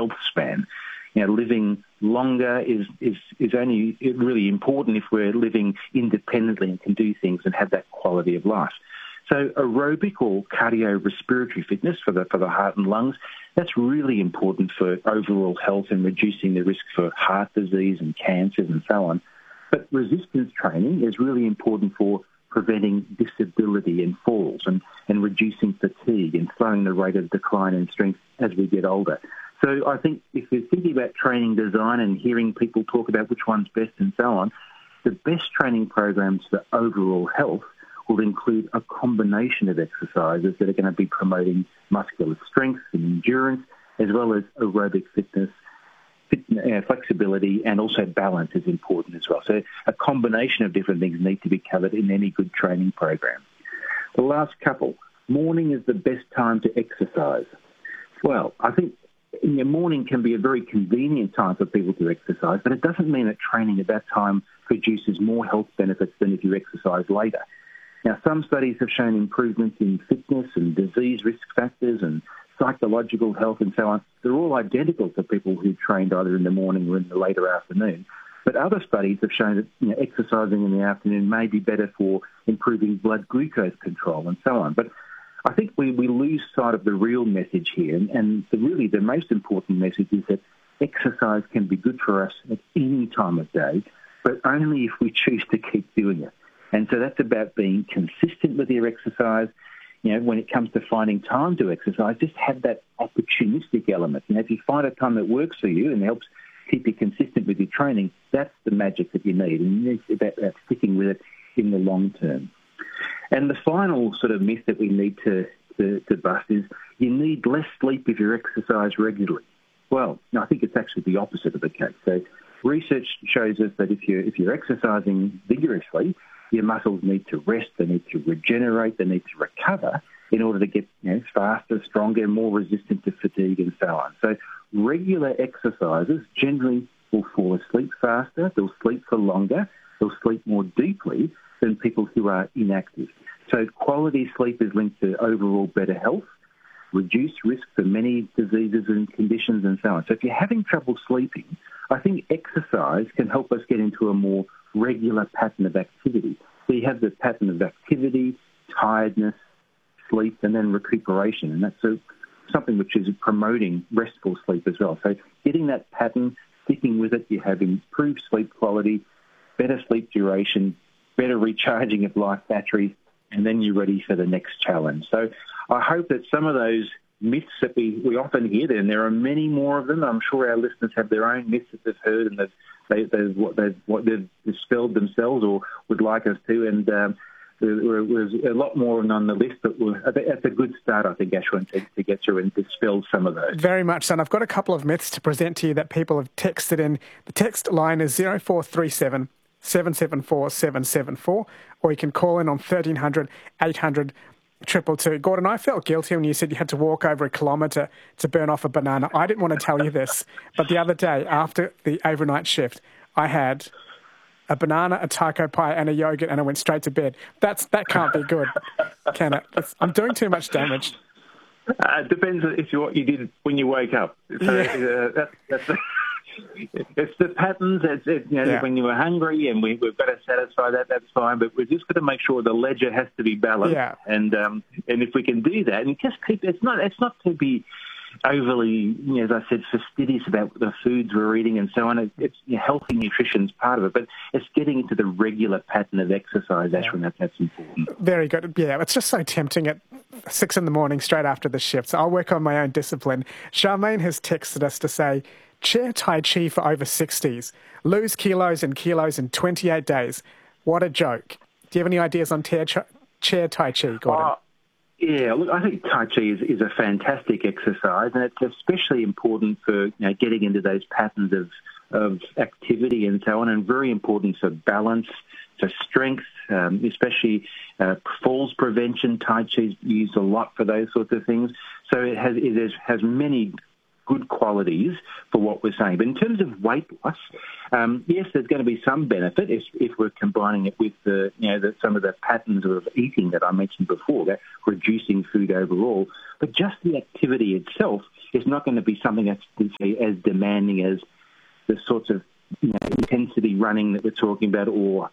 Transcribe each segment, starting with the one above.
health span. Living longer is only really important if we're living independently and can do things and have that quality of life. So aerobic or cardiorespiratory fitness for the heart and lungs, that's really important for overall health and reducing the risk for heart disease and cancers and so on. But resistance training is really important for preventing disability and falls and reducing fatigue and slowing the rate of decline in strength as we get older. So I think if you're thinking about training design and hearing people talk about which one's best and so on, the best training programs for overall health will include a combination of exercises that are going to be promoting muscular strength and endurance, as well as aerobic fitness, flexibility, and also balance is important as well. So a combination of different things need to be covered in any good training program. The last couple, morning is the best time to exercise. Well, I think in the morning can be a very convenient time for people to exercise, but it doesn't mean that training at that time produces more health benefits than if you exercise later. Now, some studies have shown improvements in fitness and disease risk factors and psychological health and so on. They're all identical to people who trained either in the morning or in the later afternoon. But other studies have shown that exercising in the afternoon may be better for improving blood glucose control and so on. But I think we lose sight of the real message here, and really the most important message is that exercise can be good for us at any time of day, but only if we choose to keep doing it. And so that's about being consistent with your exercise. When it comes to finding time to exercise, just have that opportunistic element. If you find a time that works for you and helps keep you consistent with your training, that's the magic that you need. And it's about sticking with it in the long term. And the final sort of myth that we need to bust is you need less sleep if you exercise regularly. Well, I think it's actually the opposite of the case. So research shows us that if you're exercising vigorously, your muscles need to rest, they need to regenerate, they need to recover in order to get faster, stronger, more resistant to fatigue and so on. So regular exercises generally will fall asleep faster, they'll sleep for longer, they'll sleep more deeply than people who are inactive. So quality sleep is linked to overall better health, reduced risk for many diseases and conditions and so on. So if you're having trouble sleeping, I think exercise can help us get into a more regular pattern of activity. So you have the pattern of activity, tiredness, sleep, and then recuperation. And that's something which is promoting restful sleep as well. So getting that pattern, sticking with it, you have improved sleep quality, better sleep duration, better recharging of life batteries, and then you're ready for the next challenge. So I hope that some of those myths that we often hear, and there are many more of them. I'm sure our listeners have their own myths that they've heard and what they've dispelled themselves or would like us to. And there's a lot more on the list, but that's a good start, I think, Ashwin, to get through and dispel some of those. Very much so. And I've got a couple of myths to present to you that people have texted in. The text line is 0437 774 774, or you can call in on 1300 800 222. Gordon, I felt guilty when you said you had to walk over 1 kilometre to burn off a banana. I didn't want to tell you this, but the other day after the overnight shift, I had a banana, a taco pie and a yogurt, and I went straight to bed. That can't be good, can it? I'm doing too much damage. It depends what you did when you woke up. So it's the patterns. When you were hungry and we've got to satisfy that, that's fine. But we've just got to make sure the ledger has to be balanced. Yeah. And if we can do that, and just keep it's not to be overly, as I said, fastidious about the foods we're eating and so on. It's healthy nutrition's part of it, but it's getting into the regular pattern of exercise. Ashwin, that's important. Very good. Yeah, it's just so tempting at 6 a.m. straight after the shift. So I'll work on my own discipline. Charmaine has texted us to say, chair Tai Chi for over 60s. Lose kilos and kilos in 28 days. What a joke. Do you have any ideas on chair Tai Chi, Gordon? Yeah, look, I think Tai Chi is a fantastic exercise, and it's especially important for getting into those patterns of activity and so on, and very important for balance, for strength, especially falls prevention. Tai Chi's used a lot for those sorts of things. So it has many good qualities for what we're saying. But in terms of weight loss, yes, there's going to be some benefit if we're combining it with some of the patterns of eating that I mentioned before, that reducing food overall. But just the activity itself is not going to be something that's as demanding as the sorts of intensity running that we're talking about, or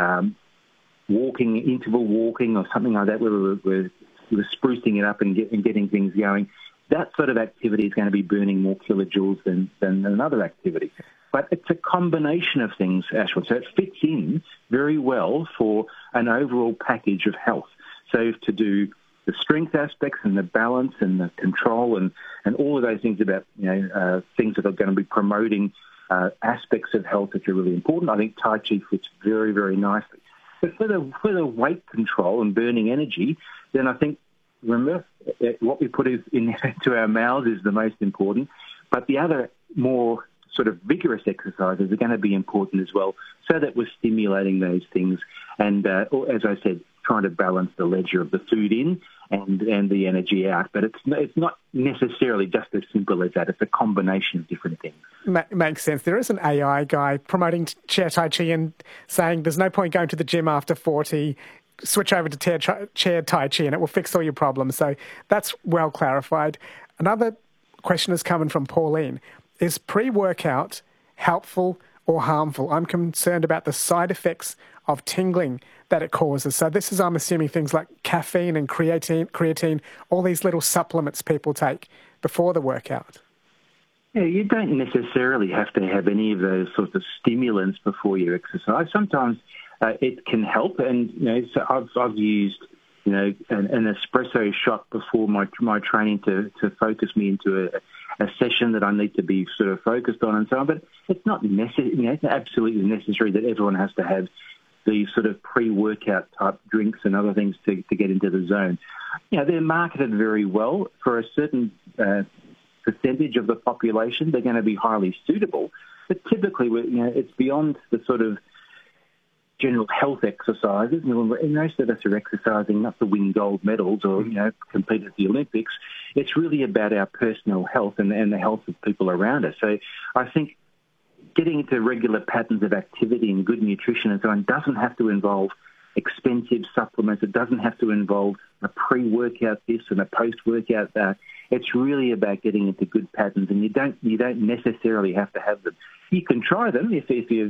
interval walking or something like that, where we're sprucing it up and getting things going. That sort of activity is going to be burning more kilojoules than another activity. But it's a combination of things, Ashwin. So it fits in very well for an overall package of health. So to do the strength aspects and the balance and the control and all of those things about, things that are going to be promoting aspects of health that are really important, I think Tai Chi fits very, very nicely. But for the weight control and burning energy, then I think, remember, what we put into our mouths is the most important, but the other more sort of vigorous exercises are going to be important as well, so that we're stimulating those things and, as I said, trying to balance the ledger of the food in and the energy out. But it's not necessarily just as simple as that. It's a combination of different things. Makes sense. There is an AI guy promoting chair Tai Chi and saying there's no point going to the gym after 40, switch over to chair Tai Chi and it will fix all your problems. So that's well clarified. Another question is coming from Pauline. Is pre-workout helpful or harmful? I'm concerned about the side effects of tingling that it causes. So this is, I'm assuming, things like caffeine and creatine, all these little supplements people take before the workout. Yeah, you don't necessarily have to have any of those sorts of stimulants before you exercise. Sometimes it can help, and so I've used an espresso shot before my training to focus me into a session that I need to be sort of focused on and so on. But it's not it's absolutely necessary that everyone has to have these sort of pre-workout type drinks and other things to get into the zone. They're marketed very well for a certain percentage of the population. They're going to be highly suitable, but typically, it's beyond the sort of general health exercises. Most of us are exercising not to win gold medals or compete at the Olympics. It's really about our personal health and the health of people around us. So I think getting into regular patterns of activity and good nutrition and so on doesn't have to involve expensive supplements. It doesn't have to involve a pre-workout this and a post-workout that. It's really about getting into good patterns, and you don't necessarily have to have them. You can try them if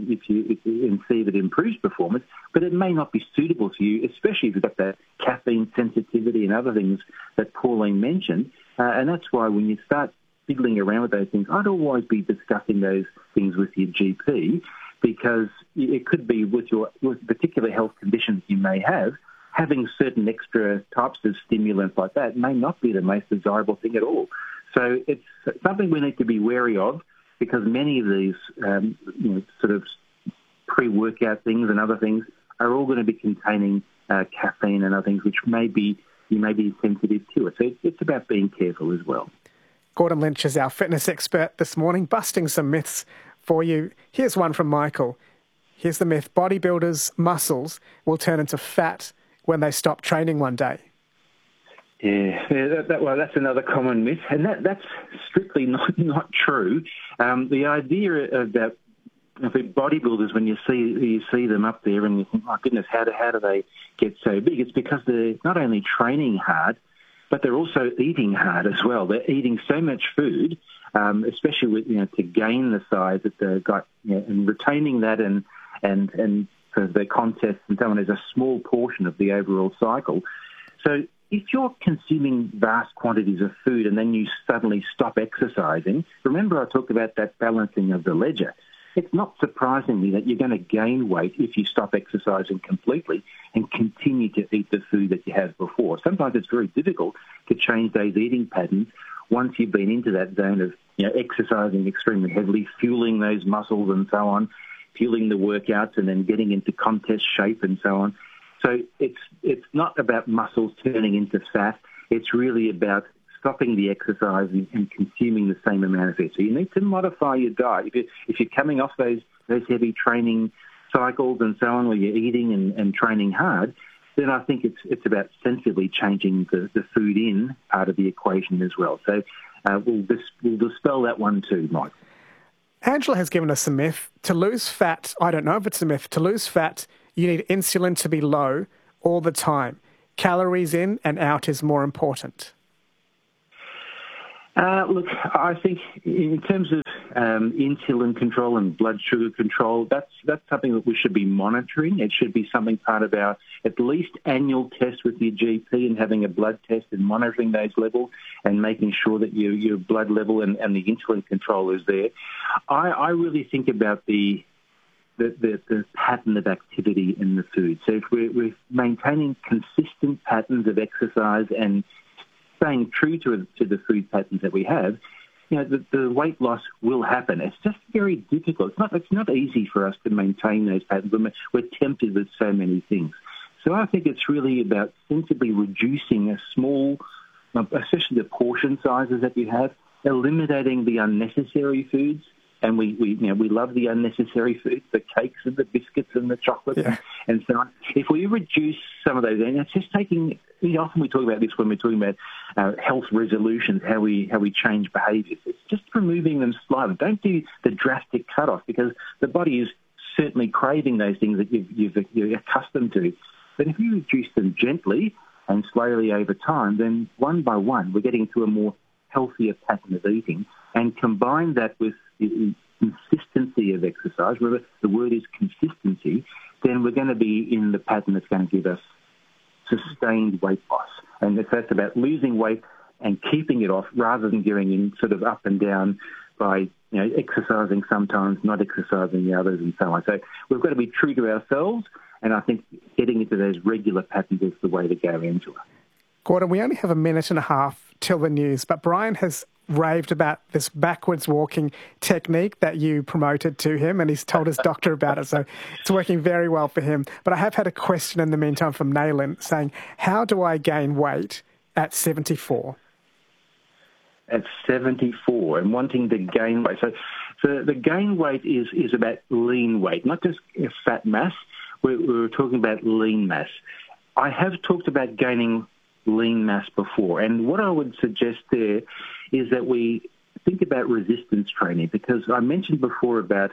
you see that it improves performance, but it may not be suitable for you, especially if you've got that caffeine sensitivity and other things that Pauline mentioned. And that's why when you start fiddling around with those things, I'd always be discussing those things with your GP, because it could be with particular health conditions you may have, having certain extra types of stimulants like that may not be the most desirable thing at all. So it's something we need to be wary of, because many of these sort of pre-workout things and other things are all going to be containing caffeine and other things which you may be sensitive to it. So it's about being careful as well. Gordon Lynch is our fitness expert this morning, busting some myths for you. Here's one from Michael. Here's the myth: bodybuilders' muscles will turn into fat when they stop training one day. That's another common myth, and that's strictly not true. The idea of that, for bodybuilders, when you see them up there and you think, my goodness, how do they get so big? It's because they're not only training hard, but they're also eating hard as well. They're eating so much food, especially with to gain the size that they've got, and retaining that and for the contests and so on is a small portion of the overall cycle. So if you're consuming vast quantities of food and then you suddenly stop exercising, remember I talked about that balancing of the ledger. It's not surprisingly that you're going to gain weight if you stop exercising completely and continue to eat the food that you had before. Sometimes it's very difficult to change those eating patterns once you've been into that zone of exercising extremely heavily, fueling those muscles and so on, fueling the workouts and then getting into contest shape and so on. So it's not about muscles turning into fat. It's really about stopping the exercise and consuming the same amount of it. So you need to modify your diet. If you're coming off those heavy training cycles and so on, where you're eating and training hard, then I think it's about sensibly changing the food in part of the equation as well. So we'll dispel that one too, Mike. Angela has given us some myth. To lose fat, I don't know if it's a myth, to lose fat, you need insulin to be low all the time. Calories in and out is more important. Look, I think in terms of insulin control and blood sugar control, that's something that we should be monitoring. It should be something part of our at least annual test with your GP and having a blood test and monitoring those levels and making sure that your blood level and the insulin control is there. I really think about the pattern of activity in the food. So if we're maintaining consistent patterns of exercise and staying true to the food patterns that we have, the weight loss will happen. It's just very difficult. It's not easy for us to maintain those patterns. We're tempted with so many things. So I think it's really about sensibly reducing especially the portion sizes that you have, eliminating the unnecessary foods. And we love the unnecessary foods, the cakes and the biscuits and the chocolates and so on. If we reduce some of those, and it's just taking, often we talk about this when we're talking about health resolutions, how we change behaviours. It's just removing them slightly. Don't do the drastic cut-off because the body is certainly craving those things that you're accustomed to. But if you reduce them gently and slowly over time, then one by one we're getting to a more healthier pattern of eating, and combine that with the consistency of exercise, remember the word is consistency, then we're going to be in the pattern that's going to give us sustained weight loss. And if that's about losing weight and keeping it off rather than going in sort of up and down by exercising sometimes, not exercising the others and so on. So we've got to be true to ourselves, and I think getting into those regular patterns is the way to go, Angela. Gordon, we only have a minute and a half till the news, but Brian has raved about this backwards walking technique that you promoted to him, and he's told his doctor about it, so it's working very well for him. But I have had a question in the meantime from Naylin saying, how do I gain weight at 74? At 74 and wanting to gain weight. So the gain weight is about lean weight, not just fat mass. We're talking about lean mass. I have talked about gaining lean mass before, and what I would suggest there is that we think about resistance training, because I mentioned before about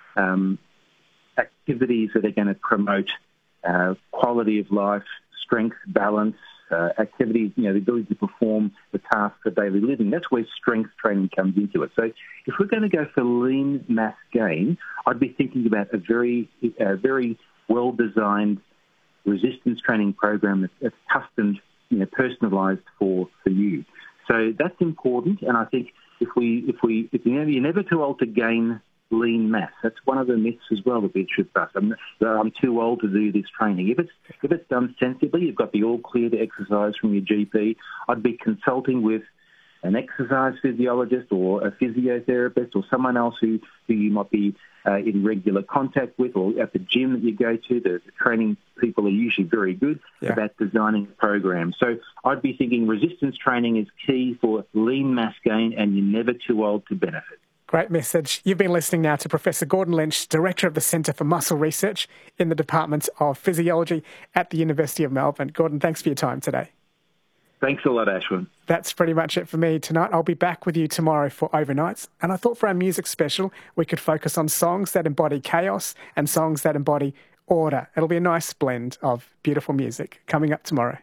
activities that are going to promote quality of life, strength, balance, activities, the ability to perform the tasks of daily living. That's where strength training comes into it. So if we're going to go for lean mass gain, I'd be thinking about a very well-designed resistance training program that's custom, personalised for you. So that's important, and I think if you're never too old to gain lean mass. That's one of the myths as well that we should bust. I'm too old to do this training. If it's done sensibly, you've got the all clear to exercise from your GP. I'd be consulting with an exercise physiologist or a physiotherapist or someone else who you might be in regular contact with, or at the gym that you go to. The training people are usually very good about designing a program. So I'd be thinking resistance training is key for lean mass gain, and you're never too old to benefit. Great message. You've been listening now to Professor Gordon Lynch, Director of the Centre for Muscle Research in the Department of Physiology at the University of Melbourne. Gordon, thanks for your time today. Thanks a lot, Ashwin. That's pretty much it for me tonight. I'll be back with you tomorrow for Overnights. And I thought for our music special, we could focus on songs that embody chaos and songs that embody order. It'll be a nice blend of beautiful music coming up tomorrow.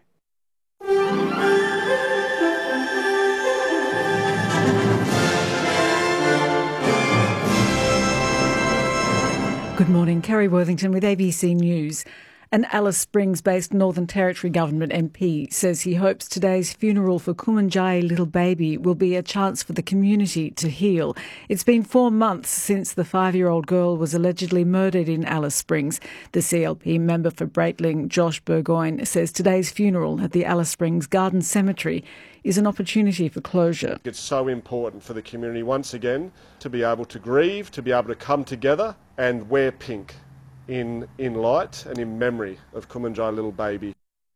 Good morning, Kerry Worthington with ABC News. An Alice Springs-based Northern Territory Government MP says he hopes today's funeral for Kumanjayi little baby will be a chance for the community to heal. It's been 4 months since the 5-year-old girl was allegedly murdered in Alice Springs. The CLP member for Breitling, Josh Burgoyne, says today's funeral at the Alice Springs Garden Cemetery is an opportunity for closure. It's so important for the community once again to be able to grieve, to be able to come together and wear pink in light and in memory of Kumanjayi little baby.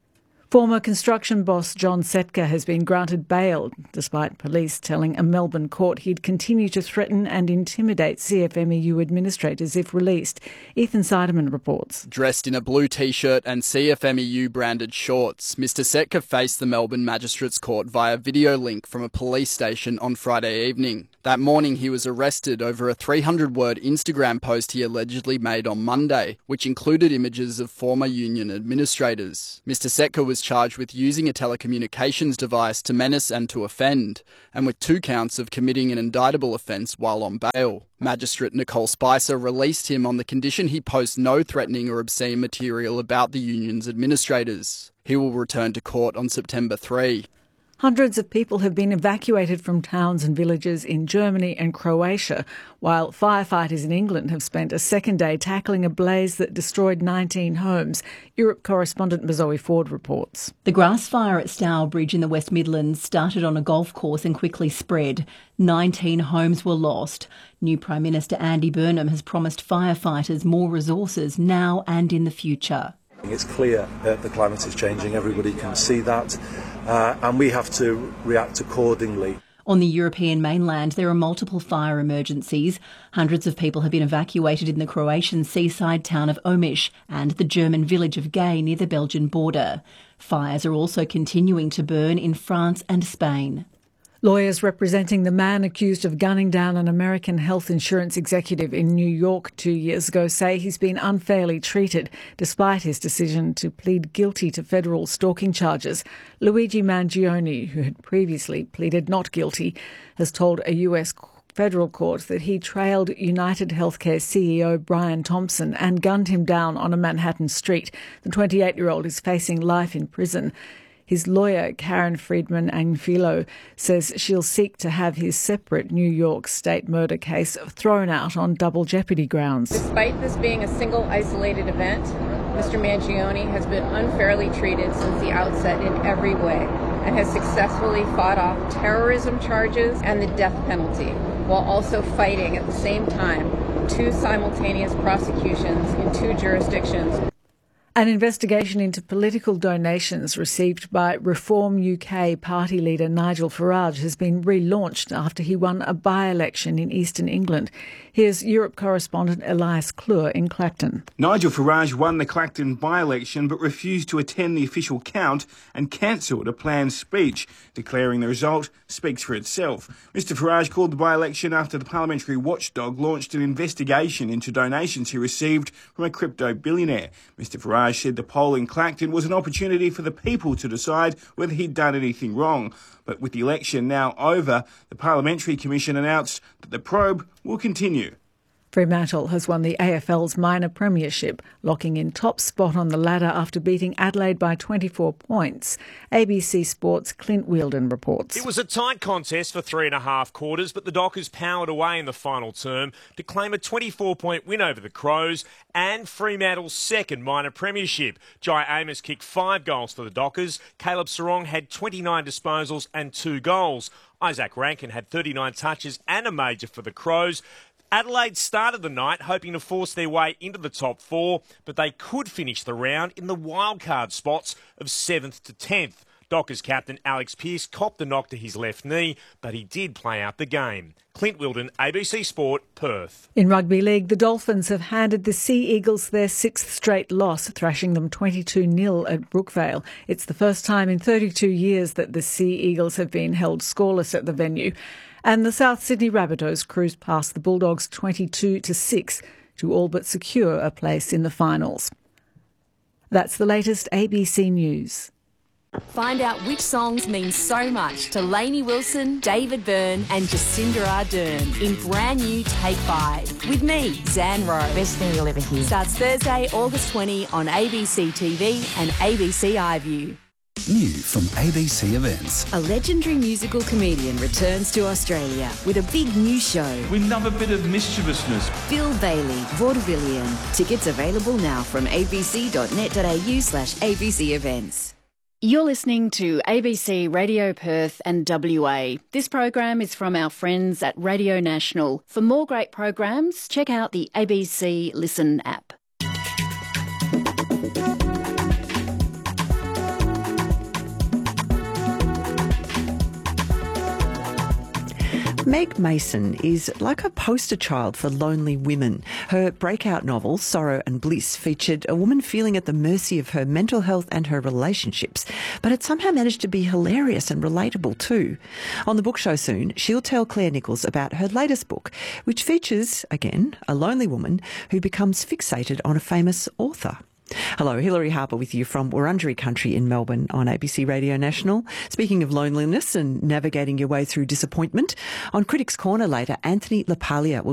Former construction boss John Setka has been granted bail, despite police telling a Melbourne court he'd continue to threaten and intimidate CFMEU administrators if released. Ethan Seidemann reports. Dressed in a blue T-shirt and CFMEU-branded shorts, Mr Setka faced the Melbourne Magistrates Court via video link from a police station on Friday evening. That morning he was arrested over a 300-word Instagram post he allegedly made on Monday, which included images of former union administrators. Mr Setka was charged with using a telecommunications device to menace and to offend, and with 2 counts of committing an indictable offence while on bail. Magistrate Nicole Spicer released him on the condition he post no threatening or obscene material about the union's administrators. He will return to court on September 3. Hundreds of people have been evacuated from towns and villages in Germany and Croatia, while firefighters in England have spent a second day tackling a blaze that destroyed 19 homes. Europe correspondent Mazoe Ford reports. The grass fire at Stourbridge in the West Midlands started on a golf course and quickly spread. 19 homes were lost. New Prime Minister Andy Burnham has promised firefighters more resources now and in the future. It's clear that the climate is changing, everybody can see that, and we have to react accordingly. On the European mainland, there are multiple fire emergencies. Hundreds of people have been evacuated in the Croatian seaside town of Omiš and the German village of Gay near the Belgian border. Fires are also continuing to burn in France and Spain. Lawyers representing the man accused of gunning down an American health insurance executive in New York 2 years ago say he's been unfairly treated, despite his decision to plead guilty to federal stalking charges. Luigi Mangione, who had previously pleaded not guilty, has told a US federal court that he trailed United Healthcare CEO Brian Thompson and gunned him down on a Manhattan street. The 28-year-old is facing life in prison. His lawyer, Karen Friedman Angfilo, says she'll seek to have his separate New York state murder case thrown out on double jeopardy grounds. Despite this being a single isolated event, Mr. Mangione has been unfairly treated since the outset in every way and has successfully fought off terrorism charges and the death penalty, while also fighting at the same time 2 simultaneous prosecutions in 2 jurisdictions. An investigation into political donations received by Reform UK party leader Nigel Farage has been relaunched after he won a by-election in eastern England. Here's Europe correspondent Elias Klur in Clacton. Nigel Farage won the Clacton by-election but refused to attend the official count and cancelled a planned speech. Declaring the result speaks for itself. Mr Farage called the by-election after the parliamentary watchdog launched an investigation into donations he received from a crypto billionaire. Mr Farage said the poll in Clacton was an opportunity for the people to decide whether he'd done anything wrong. But with the election now over, the Parliamentary Commission announced that the probe will continue. Fremantle has won the AFL's minor premiership, locking in top spot on the ladder after beating Adelaide by 24 points. ABC Sport's Clint Wheeldon reports. It was a tight contest for 3.5 quarters, but the Dockers powered away in the final term to claim a 24-point win over the Crows and Fremantle's second minor premiership. Jai Amos kicked 5 goals for the Dockers. Caleb Sarong had 29 disposals and 2 goals. Isaac Rankin had 39 touches and a major for the Crows. Adelaide started the night hoping to force their way into the top 4, but they could finish the round in the wildcard spots of 7th to 10th. Dockers captain Alex Pearce copped the knock to his left knee, but he did play out the game. Clint Wheeldon, ABC Sport, Perth. In rugby league, the Dolphins have handed the Sea Eagles their 6th straight loss, thrashing them 22-0 at Brookvale. It's the first time in 32 years that the Sea Eagles have been held scoreless at the venue. And the South Sydney Rabbitohs cruised past the Bulldogs 22-6 to all but secure a place in the finals. That's the latest ABC News. Find out which songs mean so much to Lainey Wilson, David Byrne and Jacinda Ardern in brand new Take 5. With me, Zan Rowe. Best thing you'll ever hear. Starts Thursday, August 20 on ABC TV and ABC iView. New from ABC Events. A legendary musical comedian returns to Australia with a big new show. We love a bit of mischievousness. Bill Bailey, Vaudevillian. Tickets available now from abc.net.au/ABC Events. You're listening to ABC Radio Perth and WA. This program is from our friends at Radio National. For more great programs, check out the ABC Listen app. Meg Mason is like a poster child for lonely women. Her breakout novel, Sorrow and Bliss, featured a woman feeling at the mercy of her mental health and her relationships, but it somehow managed to be hilarious and relatable too. On the book show soon, she'll tell Claire Nichols about her latest book, which features, again, a lonely woman who becomes fixated on a famous author. Hello, Hilary Harper with you from Wurundjeri Country in Melbourne on ABC Radio National. Speaking of loneliness and navigating your way through disappointment, on Critics' Corner later, Anthony LaPaglia will